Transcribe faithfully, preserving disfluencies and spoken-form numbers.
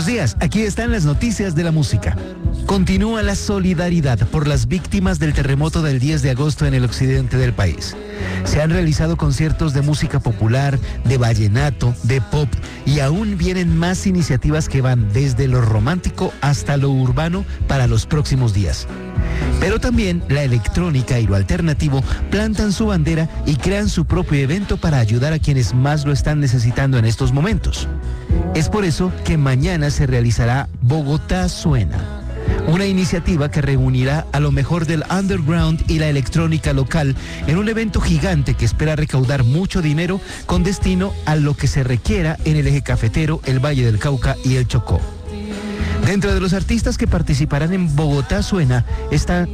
Buenos días, aquí están las noticias de la música. Continúa la solidaridad por las víctimas del terremoto del diez de agosto en el occidente del país. Se han realizado conciertos de música popular, de vallenato, de pop y aún vienen más iniciativas que van desde lo romántico hasta lo urbano para los próximos días. Pero también la electrónica y lo alternativo plantan su bandera y crean su propio evento para ayudar a quienes más lo están necesitando en estos momentos. Es por eso que mañana se realizará Bogotá Suena, una iniciativa que reunirá a lo mejor del underground y la electrónica local en un evento gigante que espera recaudar mucho dinero con destino a lo que se requiera en el eje cafetero, el Valle del Cauca y el Chocó. Dentro de los artistas que participarán en Bogotá Suena está